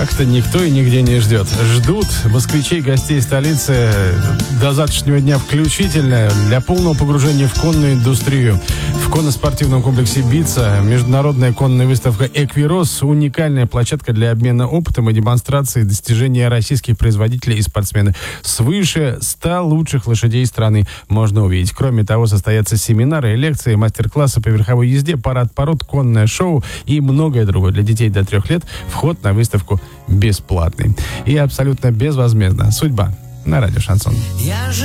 Как-то никто и нигде не ждет. Ждут москвичей, гостей столицы до завтрашнего дня включительно для полного погружения в конную индустрию. В конно-спортивном комплексе «Бица» международная конная выставка «Эквирос» — уникальная площадка для обмена опытом и демонстрации достижений российских производителей и спортсменов. Свыше 100 лучших лошадей страны можно увидеть. Кроме того, состоятся семинары, лекции, мастер-классы по верховой езде, парад пород, конное шоу и многое другое. Для детей до 3 лет вход на выставку бесплатный и абсолютно безвозмездно. Судьба на радио «Шансон».